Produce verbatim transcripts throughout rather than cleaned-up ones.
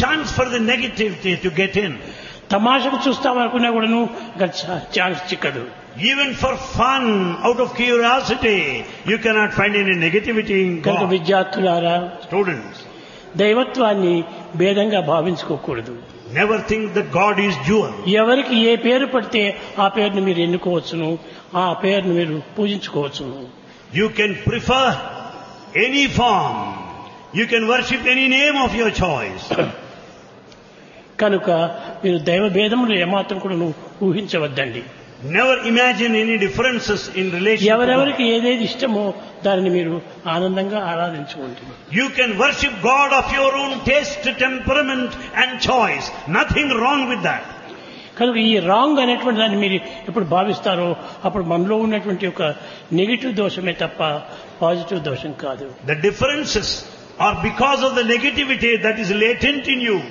chance for the negativity to get in. తమాషకు చూస్తామనుకున్నా కూడాను chance చిక్కదు. Even for fun, out of curiosity, you cannot find any negativity in కనుక God. విద్యార్థులారా, Students, దైవత్వాన్ని భేదంగా భావించుకోకూడదు. never think that God is dual. ఎవరికి ఏ పేరు పడితే ఆ పేరును మీరు ఎన్నుకోవచ్చును, ఆ పేరును మీరు పూజించుకోవచ్చును. You can prefer any form. You can worship any name of your choice. కనుక మీరు దైవ భేదములు ఏమాత్రం కూడా ఊహించవద్దండి. Never imagine any differences in relation to God. ఎవరెవరికి ఏదేది ఇష్టమో దానిని మీరు ఆనందంగా ఆరాధించుకోండి. You can worship God of your own taste, temperament and choice. Nothing wrong with that. కనుక ఈ రాంగ్ అనేటువంటి దాన్ని మీరు ఎప్పుడు భావిస్తారో అప్పుడు మనలో ఉన్నటువంటి ఒక నెగిటివ్ దోషమే తప్ప పాజిటివ్ దోషం కాదు. The differences are because of the negativity that is latent in you.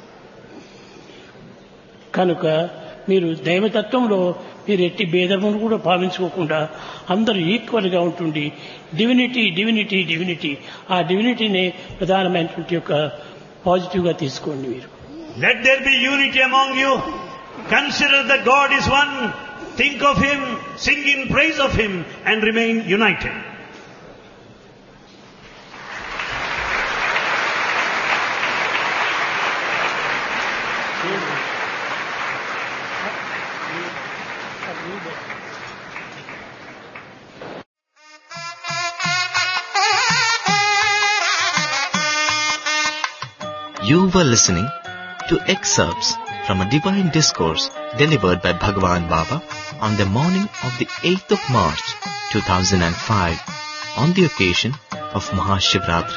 కనుక మీరు దైవతత్వంలో మీరు ఎట్టి భేదమును కూడా భావించుకోకుండా అందరూ ఈక్వల్ గా ఉంటుంది. డివినిటీ డివినిటీ డివినిటీ ఆ డివినిటీనే ప్రధానమైనటువంటి ఒక పాజిటివ్ గా తీసుకోండి. మీరు Let there be unity among you. Consider that God is one. Think of Him, sing in praise of Him and remain united. You were listening to excerpts from a divine discourse delivered by Bhagavan Baba on the morning of the eighth of March two thousand five on the occasion of Mahashivratri.